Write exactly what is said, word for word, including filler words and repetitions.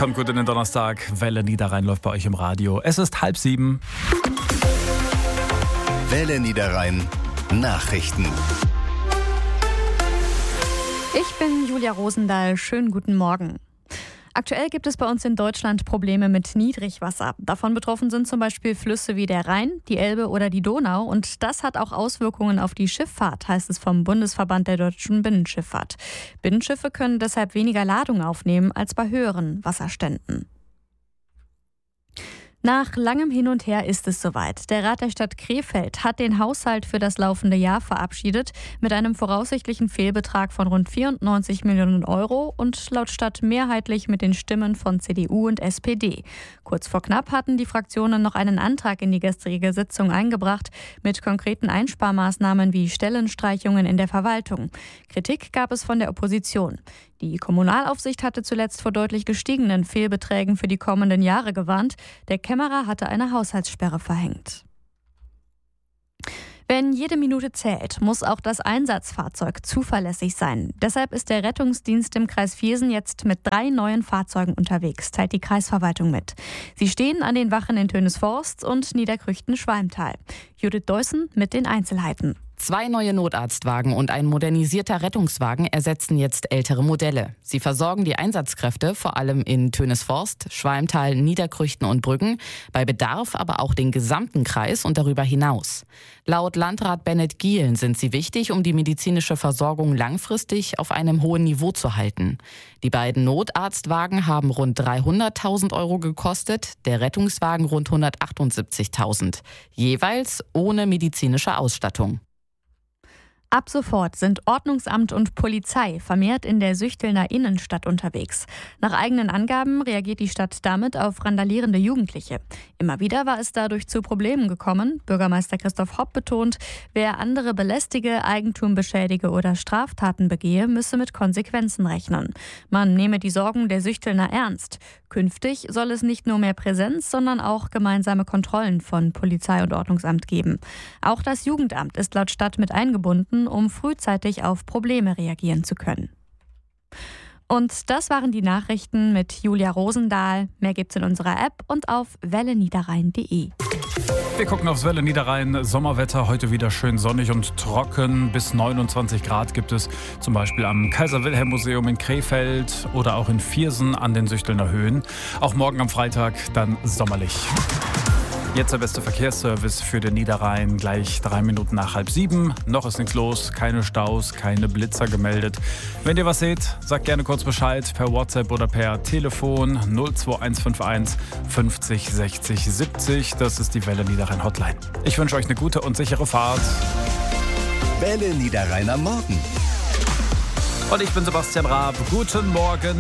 Kommt gut in den Donnerstag. Welle Niederrhein läuft bei euch im Radio. Es ist halb sieben. Welle Niederrhein Nachrichten. Ich bin Julia Rosendahl. Schönen guten Morgen. Aktuell gibt es bei uns in Deutschland Probleme mit Niedrigwasser. Davon betroffen sind zum Beispiel Flüsse wie der Rhein, die Elbe oder die Donau. Und das hat auch Auswirkungen auf die Schifffahrt, heißt es vom Bundesverband der deutschen Binnenschifffahrt. Binnenschiffe können deshalb weniger Ladung aufnehmen als bei höheren Wasserständen. Nach langem Hin und Her ist es soweit. Der Rat der Stadt Krefeld hat den Haushalt für das laufende Jahr verabschiedet mit einem voraussichtlichen Fehlbetrag von rund vierundneunzig Millionen Euro und laut Stadt mehrheitlich mit den Stimmen von C D U und S P D. Kurz vor knapp hatten die Fraktionen noch einen Antrag in die gestrige Sitzung eingebracht mit konkreten Einsparmaßnahmen wie Stellenstreichungen in der Verwaltung. Kritik gab es von der Opposition. Die Kommunalaufsicht hatte zuletzt vor deutlich gestiegenen Fehlbeträgen für die kommenden Jahre gewarnt. Der Kämmerer hatte eine Haushaltssperre verhängt. Wenn jede Minute zählt, muss auch das Einsatzfahrzeug zuverlässig sein. Deshalb ist der Rettungsdienst im Kreis Viersen jetzt mit drei neuen Fahrzeugen unterwegs, teilt die Kreisverwaltung mit. Sie stehen an den Wachen in Tönisforst und Niederkrüchten-Schwalmtal. Judith Deussen mit den Einzelheiten. Zwei neue Notarztwagen und ein modernisierter Rettungswagen ersetzen jetzt ältere Modelle. Sie versorgen die Einsatzkräfte vor allem in Tönisforst, Schwalmtal, Niederkrüchten und Brüggen, bei Bedarf aber auch den gesamten Kreis und darüber hinaus. Laut Landrat Bennett Gielen sind sie wichtig, um die medizinische Versorgung langfristig auf einem hohen Niveau zu halten. Die beiden Notarztwagen haben rund dreihunderttausend Euro gekostet, der Rettungswagen rund hundertachtundsiebzigtausend, jeweils ohne medizinische Ausstattung. Ab sofort sind Ordnungsamt und Polizei vermehrt in der Süchtelner Innenstadt unterwegs. Nach eigenen Angaben reagiert die Stadt damit auf randalierende Jugendliche. Immer wieder war es dadurch zu Problemen gekommen. Bürgermeister Christoph Hopp betont, wer andere belästige, Eigentum beschädige oder Straftaten begehe, müsse mit Konsequenzen rechnen. Man nehme die Sorgen der Süchtelner ernst. Künftig soll es nicht nur mehr Präsenz, sondern auch gemeinsame Kontrollen von Polizei und Ordnungsamt geben. Auch das Jugendamt ist laut Stadt mit eingebunden, um frühzeitig auf Probleme reagieren zu können. Und das waren die Nachrichten mit Julia Rosendahl. Mehr gibt's in unserer App und auf welle niederrhein punkt de. Wir gucken aufs Welle Niederrhein. Sommerwetter, heute wieder schön sonnig und trocken. Bis neunundzwanzig Grad gibt es zum Beispiel am Kaiser-Wilhelm-Museum in Krefeld oder auch in Viersen an den Süchtelner Höhen. Auch morgen am Freitag dann sommerlich. Jetzt der beste Verkehrsservice für den Niederrhein, gleich drei Minuten nach halb sieben. Noch ist nichts los, keine Staus, keine Blitzer gemeldet. Wenn ihr was seht, sagt gerne kurz Bescheid per WhatsApp oder per Telefon null zwei eins fünf eins fünfzig sechzig siebzig. Das ist die Welle Niederrhein Hotline. Ich wünsche euch eine gute und sichere Fahrt. Welle Niederrhein am Morgen. Und ich bin Sebastian Raab. Guten Morgen.